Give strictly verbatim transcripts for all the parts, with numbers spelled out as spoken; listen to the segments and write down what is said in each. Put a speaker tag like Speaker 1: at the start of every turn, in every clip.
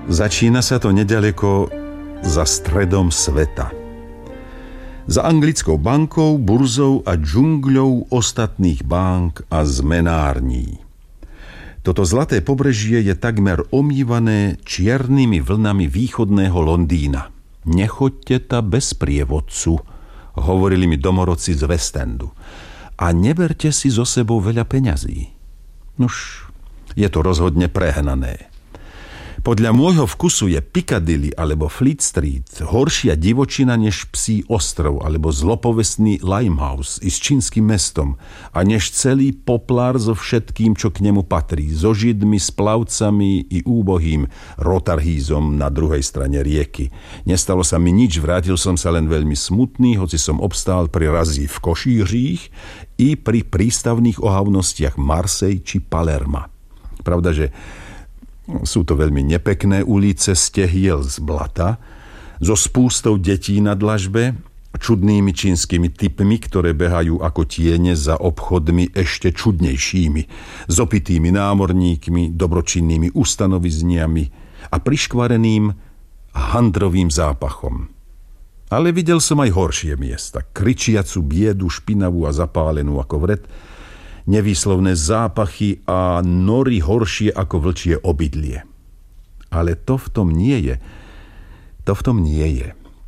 Speaker 1: Začína sa to nedaleko za stredom sveta. Za anglickou bankou, burzou a džungľou ostatných bank a zmenární. Toto zlaté pobrežie je takmer omývané čiernymi vlnami východného Londýna. Nechoďte ta bez prievodcu, hovorili mi domorodci z West Endu. A neberte si so sebou veľa peňazí. Nuž, je to rozhodne prehnané. Podľa môjho vkusu je Piccadilly alebo Fleet Street horšia divočina než Psí ostrov alebo zlopovestný Limehouse i s čínskym mestom a než celý Poplar so všetkým, čo k nemu patrí, so židmi, splavcami i úbohým Rotarhízom na druhej strane rieky. Nestalo sa mi nič, vrátil som sa len veľmi smutný, hoci som obstál pri razí v Košířích i pri prístavných ohavnostiach Marseille či Palerma. Pravda, že sú to veľmi nepekné ulice stehiel z blata, so spústou detí na dlažbe, čudnými čínskymi typmi, ktoré behajú ako tiene za obchodmi ešte čudnejšími, s opitými námorníkmi, dobročinnými ustanovizniami a priškvareným handrovým zápachom. Ale videl som aj horšie miesta, kričiacu biedu, špinavú a zapálenú ako vret, nevýslovné zápachy a nory horšie ako vlčie obydlie. Ale to v tom nie je. To v tom nie je.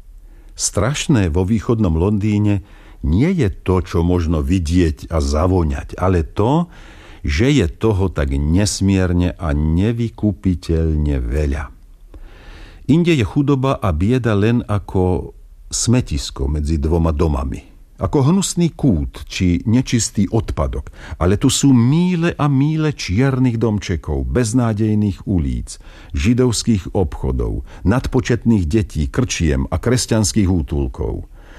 Speaker 1: Strašné vo východnom Londýne nie je to, čo možno vidieť a zavoňať, ale to, že je toho tak nesmierne a nevykupiteľne veľa. Inde je chudoba a bieda len ako smetisko medzi dvoma domami. Ako hnusný kút či nečistý odpadok, ale tu sú míle a míle čiernych domčekov, beznádejných ulíc, židovských obchodov, nadpočetných detí, krčiem a kresťanských útulkov.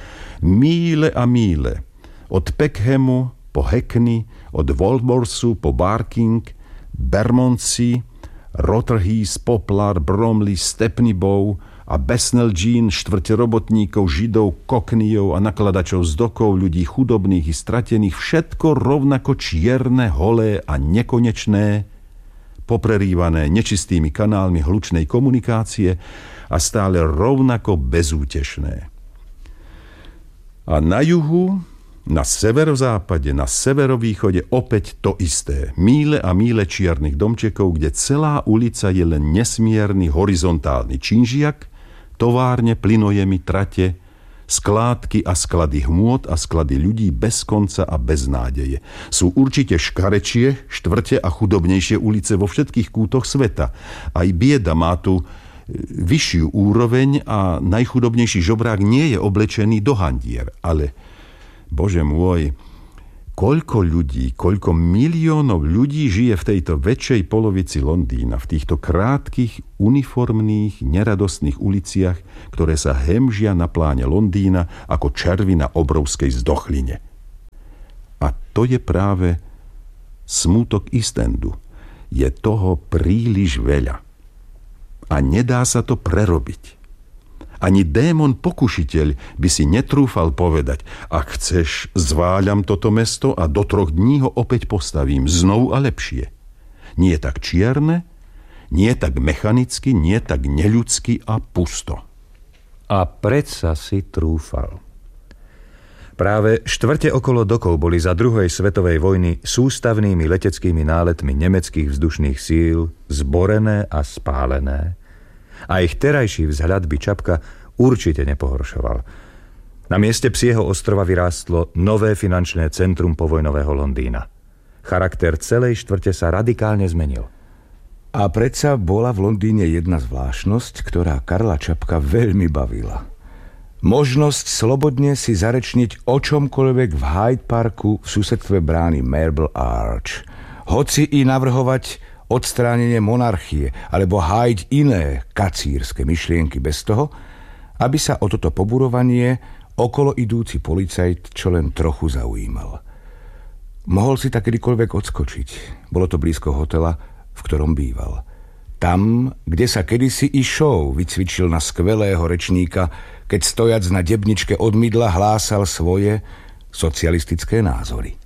Speaker 1: Míle a míle, od Peckhemu po Hackney, od Walworthu po Barking, Bermondsey, Rotherhithe, Poplar, Bromley, Stepney Bow a Bethnal Green, štvrte robotníkov, židov, koknijov a nakladačov z dokov, ľudí chudobných i stratených, všetko rovnako čierne, holé a nekonečné, poprerývané nečistými kanálmi hlučnej komunikácie a stále rovnako bezútešné. A na juhu, na severozápade, na severovýchode opäť to isté. Míle a míle čiernych domčekov, kde celá ulica je len nesmierny horizontálny činžiak, továrne, plynojemy, trate, skládky a sklady hmôt a sklady ľudí bez konca a bez nádeje. Sú určite škarečie, štvrte a chudobnejšie ulice vo všetkých kútoch sveta. Aj bieda má tu vyššiu úroveň a najchudobnejší žobrák nie je oblečený do handier. Ale, Bože môj, koľko ľudí, koľko miliónov ľudí žije v tejto väčšej polovici Londýna, v týchto krátkych, uniformných, neradostných uliciach, ktoré sa hemžia na pláne Londýna ako červy na obrovskej zdochline. A to je práve smútok East Endu. Je toho príliš veľa. A nedá sa to prerobiť. Ani démon pokušiteľ by si netrúfal povedať: ak chceš, zváľam toto mesto a do troch dní ho opäť postavím znovu a lepšie. Nie tak čierne, nie tak mechanicky, nie tak neľudsky a pusto.
Speaker 2: A predsa si trúfal. Práve štvrte okolo dokov boli za druhej svetovej vojny sústavnými leteckými náletmi nemeckých vzdušných síl zborené a spálené. A ich terajší vzhľad by Čapka určite nepohoršoval. Na mieste Psieho ostrova vyrástlo nové finančné centrum povojnového Londýna. Charakter celej štvrte sa radikálne zmenil.
Speaker 3: A predsa bola v Londýne jedna zvláštnosť, ktorá Karla Čapka veľmi bavila. Možnosť slobodne si zarečniť o čomkoľvek v Hyde Parku v susedstve brány Marble Arch. Hoci i navrhovať odstránenie monarchie alebo hájiť iné kacírske myšlienky bez toho, aby sa o toto poburovanie okolo idúci policajt čo len trochu zaujímal. Mohol si tak kedykoľvek odskočiť. Bolo to blízko hotela, v ktorom býval. Tam, kde sa kedysi i Shaw vycvičil na skvelého rečníka, keď stojac na debničke od mydla hlásal svoje socialistické názory.